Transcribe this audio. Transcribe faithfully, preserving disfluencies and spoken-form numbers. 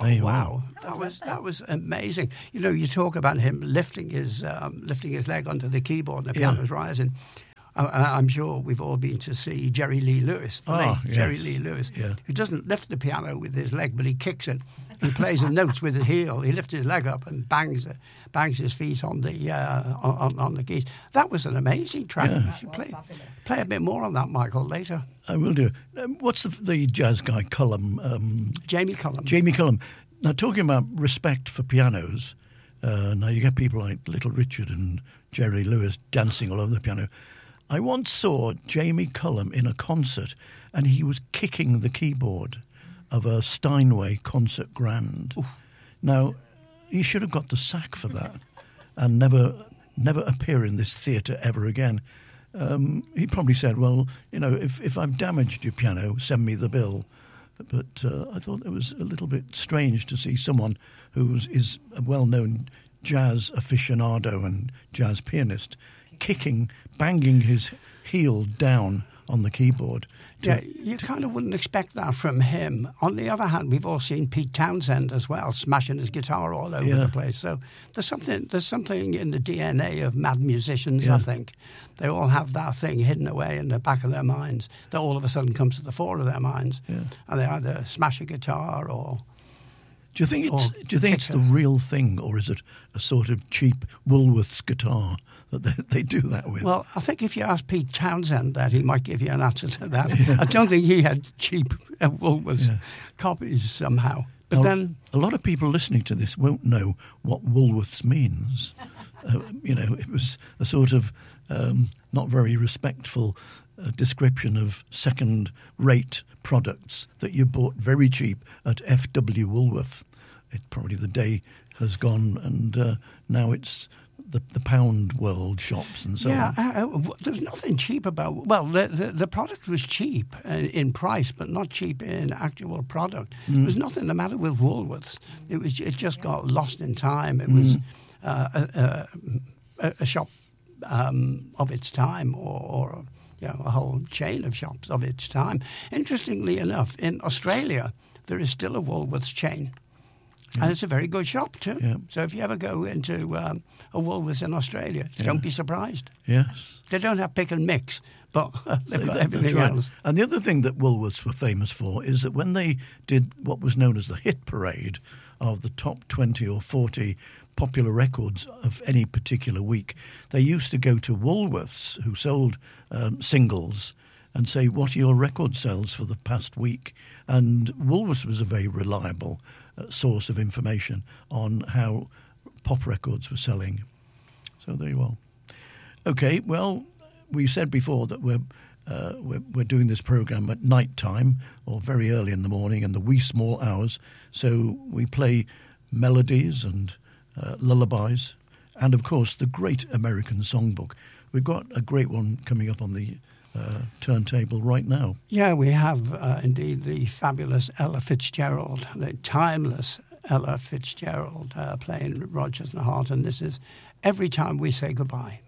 Oh, wow, that was that was amazing. You know, you talk about him lifting his um, lifting his leg onto the keyboard and the piano's yeah. rising. I, I'm sure we've all been to see Jerry Lee Lewis, the oh, late yes. Jerry Lee Lewis, yeah. who doesn't lift the piano with his leg, but he kicks it. He plays the notes with his heel. He lifts his leg up and bangs it, bangs his feet on the uh, on, on the keys. That was an amazing track. Yeah. You should play play a bit more on that, Michael, later. I will do. Um, what's the, the jazz guy, Cullum? Um, Jamie Cullum. Jamie Cullum. Now, talking about respect for pianos, uh, now you get people like Little Richard and Jerry Lewis dancing all over the piano. I once saw Jamie Cullum in a concert, and he was kicking the keyboard of a Steinway concert grand. Oof. Now, he should have got the sack for that and never never appear in this theatre ever again. Um, he probably said, well, you know, if, if I've damaged your piano, send me the bill. But uh, I thought it was a little bit strange to see someone who is a well-known jazz aficionado and jazz pianist kicking, banging his heel down on the keyboard. To, yeah, you to, kind of wouldn't expect that from him. On the other hand, we've all seen Pete Townsend as well, smashing his guitar all over yeah. the place. So there's something there's something in the D N A of mad musicians, yeah. I think. They all have that thing hidden away in the back of their minds that all of a sudden comes to the fore of their minds. Yeah. And they either smash a guitar or... Do you think it's do you think it's the real thing, or is it a sort of cheap Woolworths guitar that they, they do that with? Well, I think if you ask Pete Townsend that, he might give you an answer to that. Yeah. I don't think he had cheap uh, Woolworths yeah. copies somehow. But now, then a lot of people listening to this won't know what Woolworths means. uh, you know, it was a sort of um, not very respectful uh, description of second-rate products that you bought very cheap at F W Woolworth. It probably the day has gone, and uh, now it's the the pound world shops and so yeah, on. Yeah, uh, there's nothing cheap about. Well, the, the the product was cheap in price, but not cheap in actual product. Mm. There's nothing the matter with Woolworths. It was it just got lost in time. It was mm. uh, a, a, a shop um, of its time, or. or You know, a whole chain of shops of its time. Interestingly enough, in Australia, there is still a Woolworths chain. Yeah. And it's a very good shop too. Yeah. So if you ever go into um, a Woolworths in Australia, yeah. don't be surprised. Yes. They don't have pick and mix, but they've got that, everything right. else. And the other thing that Woolworths were famous for is that when they did what was known as the hit parade of the top twenty or forty popular records of any particular week, they used to go to Woolworths, who sold um, singles, and say, what are your record sales for the past week? And Woolworths was a very reliable uh, source of information on how pop records were selling. So there you are. Okay, well, we said before that we're uh, we're, we're doing this program at night time or very early in the morning in the wee small hours. So we play melodies and uh, lullabies and, of course, the great American songbook. We've got a great one coming up on the uh, turntable right now. Yeah, we have uh, indeed the fabulous Ella Fitzgerald, the timeless Ella Fitzgerald uh, playing Rodgers and Hart, and this is Every Time We Say Goodbye.